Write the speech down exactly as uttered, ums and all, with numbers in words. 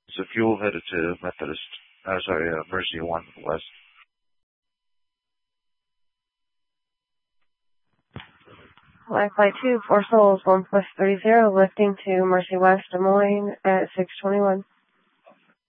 So fuel headed to Methodist, uh, sorry, uh, Mercy one West. Life Flight two, four souls, one plus three zero, lifting to Mercy West, Des Moines at six twenty-one.